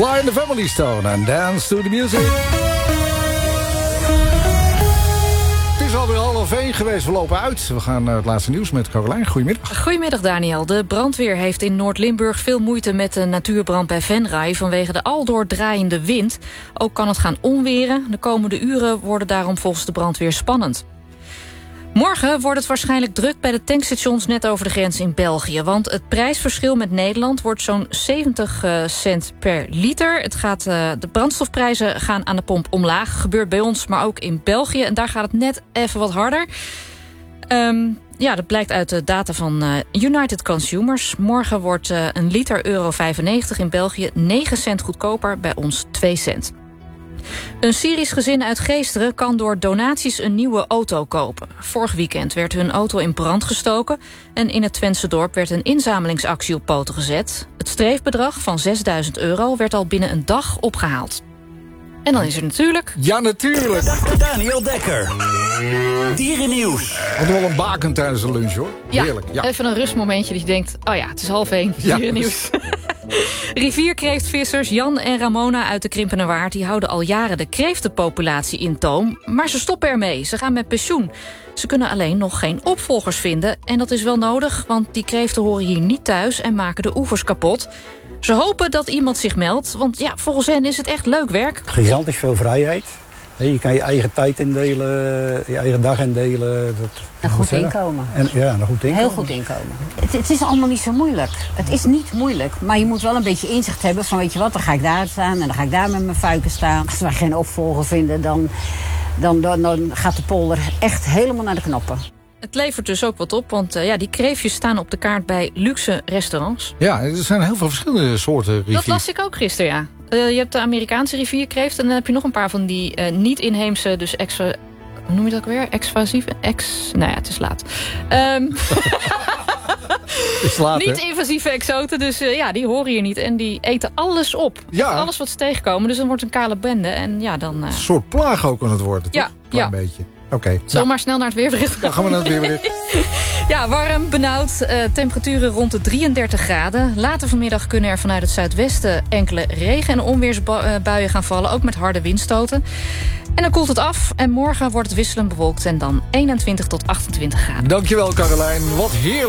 Sly and the Family Stone and Dance to the Music. Het is alweer 12:30 geweest, we lopen uit. We gaan naar het laatste nieuws met Caroline. Goedemiddag. Goedemiddag Daniel. De brandweer heeft in Noord-Limburg veel moeite met de natuurbrand bij Venray vanwege de aldoor draaiende wind. Ook kan het gaan onweren. De komende uren worden daarom volgens de brandweer spannend. Morgen wordt het waarschijnlijk druk bij de tankstations net over de grens in België. Want het prijsverschil met Nederland wordt zo'n 70 cent per liter. De brandstofprijzen gaan aan de pomp omlaag. Gebeurt bij ons, maar ook in België. En daar gaat het net even wat harder. Dat blijkt uit de data van United Consumers. Morgen wordt een liter €1,95 in België 9 cent goedkoper, bij ons 2 cent. Een Syrisch gezin uit Geesteren kan door donaties een nieuwe auto kopen. Vorig weekend werd hun auto in brand gestoken en in het Twentse dorp werd een inzamelingsactie op poten gezet. Het streefbedrag van €6.000 werd al binnen een dag opgehaald. En dan is er natuurlijk... Ja, natuurlijk. Daniel Dekker. Dierennieuws. Wat wel een baken tijdens de lunch, hoor. Ja, Heerlijk. Ja. Even een rustmomentje dat je denkt... oh ja, het is 12:30, Ja. dierennieuws. Rivierkreeftvissers Jan en Ramona uit de Krimpenerwaard... die houden al jaren de kreeftenpopulatie in toom. Maar ze stoppen ermee. Ze gaan met pensioen. Ze kunnen alleen nog geen opvolgers vinden. En dat is wel nodig, want die kreeften horen hier niet thuis... en maken de oevers kapot. Ze hopen dat iemand zich meldt, want ja, volgens hen is het echt leuk werk. Gigantisch veel vrijheid. Je kan je eigen tijd indelen, je eigen dag indelen. Een goed inkomen. Een goed inkomen. Heel goed inkomen. Het is allemaal niet zo moeilijk. Het is niet moeilijk, maar je moet wel een beetje inzicht hebben van... weet je wat, dan ga ik daar staan en dan ga ik daar met mijn fuiken staan. Als we geen opvolger vinden, dan gaat de polder echt helemaal naar de knoppen. Het levert dus ook wat op, want die kreefjes staan op de kaart bij luxe restaurants. Ja, er zijn heel veel verschillende soorten rivier. Dat las ik ook gisteren, ja. Je hebt de Amerikaanse rivierkreeft en dan heb je nog een paar van die niet-inheemse, dus hoe noem je dat ook weer? Het is laat. Is laat, Niet-invasieve exoten, dus die horen hier niet. En die eten alles op. Ja. Alles wat ze tegenkomen, dus dan wordt een kale bende. En ja, dan... Een soort plaag ook aan het worden, Ja, toch? Klein beetje. Oké. Zullen we maar snel naar het weerbericht gaan? Dan gaan we naar het weerbericht. Ja, warm, benauwd. Temperaturen rond de 33 graden. Later vanmiddag kunnen er vanuit het zuidwesten enkele regen- en onweersbuien gaan vallen. Ook met harde windstoten. En dan koelt het af. En morgen wordt het wisselend bewolkt. En dan 21 tot 28 graden. Dankjewel, Caroline. Wat heerlijk.